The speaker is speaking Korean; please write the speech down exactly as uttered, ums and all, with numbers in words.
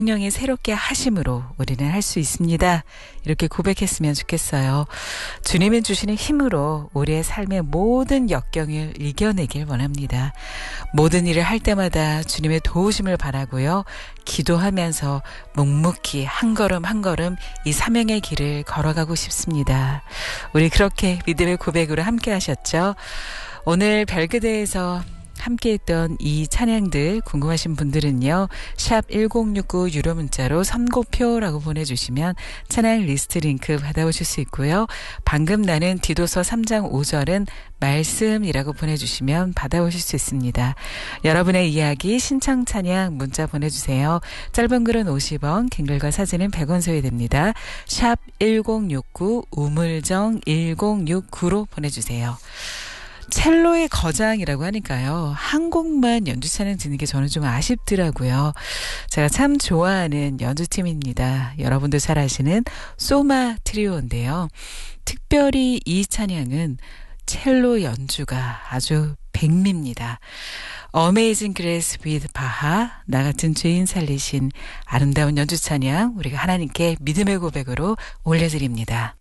성령이 새롭게 하심으로 우리는 할 수 있습니다. 이렇게 고백했으면 좋겠어요. 주님이 주시는 힘으로 우리의 삶의 모든 역경을 이겨내길 원합니다. 모든 일을 할 때마다 주님의 도우심을 바라고요. 기도하면서 묵묵히 한 걸음 한 걸음 이 사명의 길을 걸어가고 싶습니다. 우리 그렇게 믿음의 고백으로 함께 하셨죠. 오늘 별그대에서 함께했던 이 찬양들 궁금하신 분들은요. 샵 일공육구 유료 문자로 선고표라고 보내주시면 찬양 리스트 링크 받아오실 수 있고요. 방금 나는 디도서 삼 장 오 절은 말씀이라고 보내주시면 받아오실 수 있습니다. 여러분의 이야기 신청 찬양 문자 보내주세요. 짧은 글은 오십 원, 긴 글과 사진은 백 원 소요됩니다. 샵 일공육구 우물정 일공육구로 보내주세요. 첼로의 거장이라고 하니까요. 한 곡만 연주 찬양 듣는 게 저는 좀 아쉽더라고요. 제가 참 좋아하는 연주팀입니다. 여러분도 잘 아시는 소마 트리오인데요. 특별히 이 찬양은 첼로 연주가 아주 백미입니다. Amazing Grace with 바하, 나 같은 죄인 살리신 아름다운 연주 찬양 우리가 하나님께 믿음의 고백으로 올려드립니다.